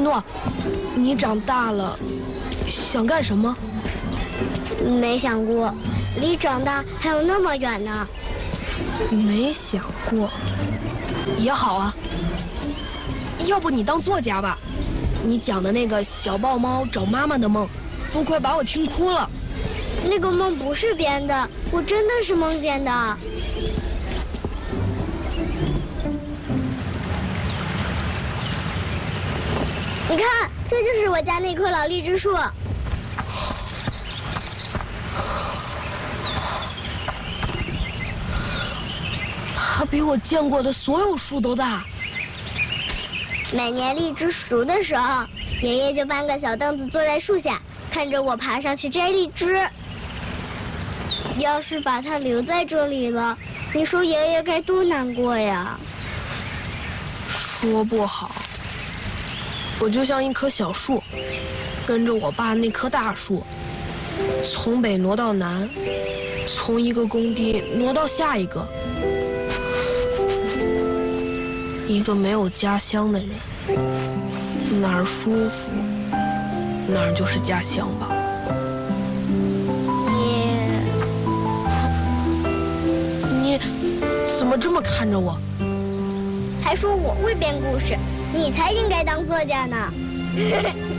诺，你长大了想干什么？ 没想过，离长大还有那么远呢。 没想过，也好啊。要不你当作家吧？你讲的那个小豹猫找妈妈的梦，都快把我听哭了。 那个梦不是编的，我真的是梦见的。你看，这就是我家那棵老荔枝树。 它比我见过的所有树都大。 每年荔枝熟的时候，爷爷就搬个小凳子坐在树下，看着我爬上去摘荔枝。要是把它留在这里了，你说爷爷该多难过呀？ 说不好，我就像一棵小树，跟着我爸那棵大树，从北挪到南，从一个工地挪到下一个。一个没有家乡的人，哪儿舒服，哪儿就是家乡吧。你怎么这么看着我？ 还说我会编故事，你才应该当作家呢。